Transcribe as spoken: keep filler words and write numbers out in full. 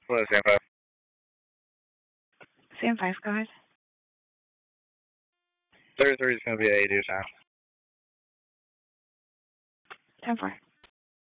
Hello, Sam five. Sam five, go ahead. thirty-three is going to be an eighty time. ten four.